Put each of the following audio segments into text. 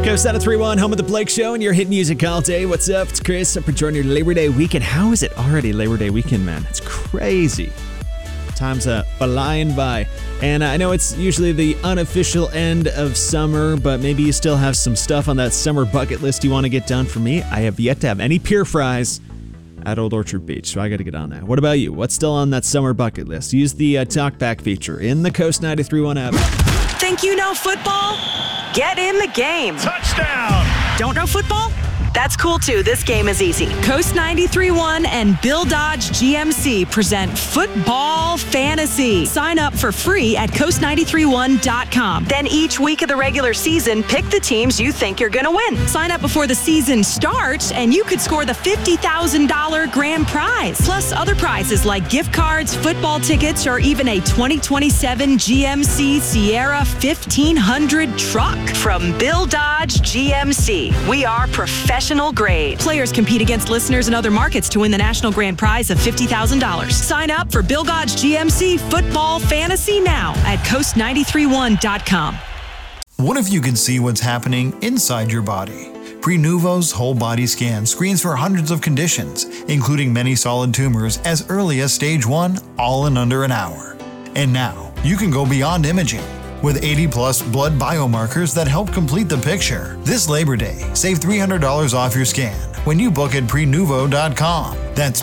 Coast 931, home of the Blake Show, and your hit music all day. What's up? It's Chris. I'm enjoying your Labor Day weekend. How is it already Labor Day weekend, man? It's crazy. Time's flying by. And I know it's usually the unofficial end of summer, but maybe you still have some stuff on that summer bucket list you want to get done. For me, I have yet to have any pier fries at Old Orchard Beach, so I got to get on that. What about you? What's still on that summer bucket list? Use the talkback feature in the Coast 93.1 app. Think you know football? Get in the game. Touchdown! Don't know football? That's cool too. This game is easy. Coast 93.1 and Bill Dodge GMC present Football Fantasy. Sign up for free at coast931.com. Then each week of the regular season, pick the teams you think you're going to win. Sign up before the season starts, and you could score the $50,000 grand prize. Plus other prizes like gift cards, football tickets, or even a 2027 GMC Sierra 1500 truck. From Bill Dodge GMC, we are professional grade. Players compete against listeners in other markets to win the national grand prize of $50,000. Sign up for Bill Dodge GMC Football Fantasy now at coast931.com. What if you could see what's happening inside your body? Prenuvo's whole body scan screens for hundreds of conditions, including many solid tumors as early as stage 1, all in under an hour. And now, you can go beyond imaging. With 80-plus blood biomarkers that help complete the picture. This Labor Day, save $300 off your scan when you book at Prenuvo.com. That's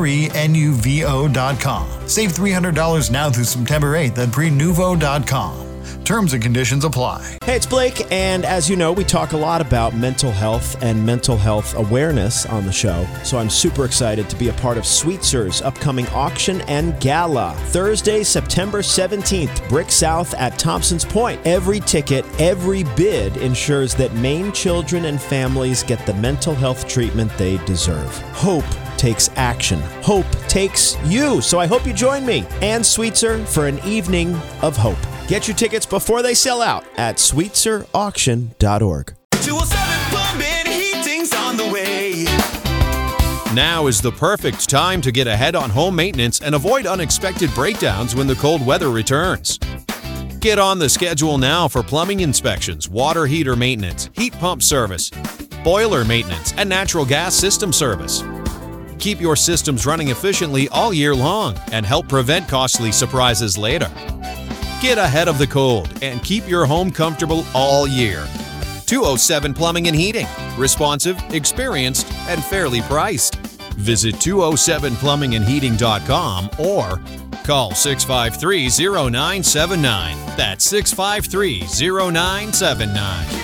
Prenuvo.com. Save $300 now through September 8th at Prenuvo.com. Terms and conditions apply. Hey, it's Blake, and as you know, we talk a lot about mental health and mental health awareness on the show, so I'm super excited to be a part of Sweetzer's upcoming auction and gala. Thursday, September 17th, Brick South at Thompson's Point. Every ticket, every bid ensures that Maine children and families get the mental health treatment they deserve. Hope takes action. Hope takes you. So I hope you join me and Sweetzer for an evening of hope. Get your tickets before they sell out at sweetzerauction.org. 207 Plumbing, Heating's on the way. Now is the perfect time to get ahead on home maintenance and avoid unexpected breakdowns when the cold weather returns. Get on the schedule now for plumbing inspections, water heater maintenance, heat pump service, boiler maintenance, and natural gas system service. Keep your systems running efficiently all year long and help prevent costly surprises later. Get ahead of the cold and keep your home comfortable all year. 207 Plumbing and Heating. Responsive, experienced, and fairly priced. Visit 207plumbingandheating.com or call 653-0979. That's 653-0979.